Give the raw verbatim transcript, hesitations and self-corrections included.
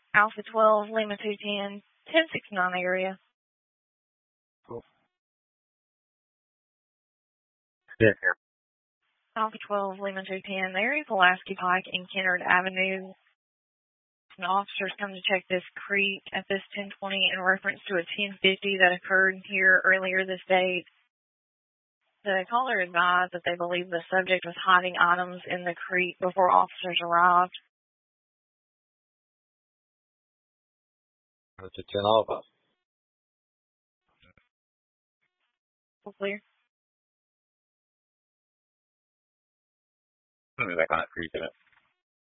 Alpha twelve, Lima two ten, ten sixty-nine area. Cool. Yeah, here. Alpha twelve, Lima two ten, there is Pulaski Pike and Kennard Avenue. And officers come to check this creek at this ten twenty in reference to a ten fifty that occurred here earlier this date. The caller advised that they believe the subject was hiding items in the creek before officers arrived. That's a ten all of us. Clear. Let me back on it for you,